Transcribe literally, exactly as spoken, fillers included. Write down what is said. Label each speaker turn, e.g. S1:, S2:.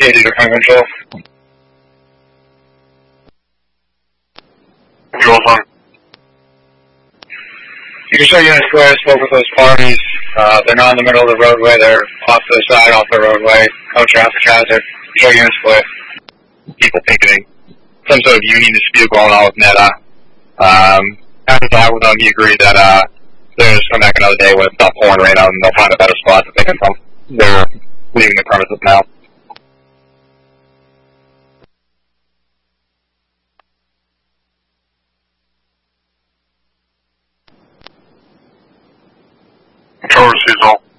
S1: eighty to Crime Control. Control one. You can show unit square, spoke with those parties. Uh, they're not in the middle of the roadway, they're off to the side, off the roadway. No traffic hazard. Show unit square.
S2: People picketing. Some sort of union dispute going on with Neta. Um, after that with them, he agreed that, uh, they'll just come back another day when it's not pouring rain out and they'll find a better spot to pick it from. They're leaving the premises now.
S1: Control receives all.